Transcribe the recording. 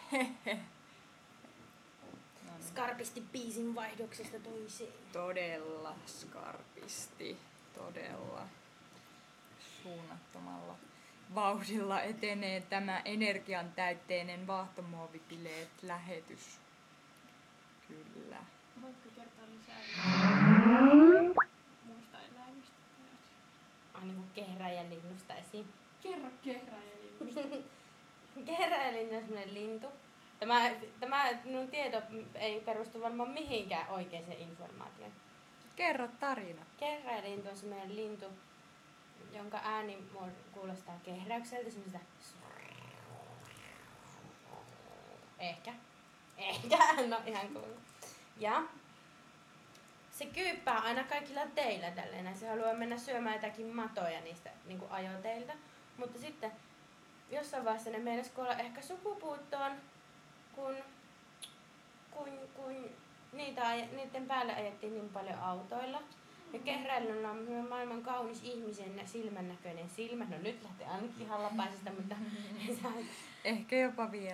Skarpisti biisin vaihdoksesta toiseen. Todella skarpisti. Todella suunnattomalla vauhdilla etenee tämä energian täytteinen vaahtomuovibileet-lähetys. Kyllä. Voitko kertoa lisää muista eläimistä? Niin kuin kehräjälinnusta esiin. Kerro kehräjälinnusta. Kehräjälinnu on semmoinen lintu. Tämä minun tieto ei perustu varmaan mihinkään oikeaan informaatioon. Kerro tarina. Kehräjälintu on semmoinen lintu, jonka ääni kuulostaa kehräykseltä, semmoista Ehkä, en ole ihan kuullut. Ja se kyyppää aina kaikilla teillä tälleen. Se haluaa mennä syömään jotakin matoja niistä niin kuin ajoteilta. Mutta sitten jossain vaiheessa ne meinasi kuolla ehkä sukupuuttoon, kun niiden päälle ajettiin niin paljon autoilla. Ja kehräilyllä on maailman kaunis ihmisen ja silmännäköinen silmä. No nyt lähtee ainakin hallapaisesta, mutta ehkä jopa vielä.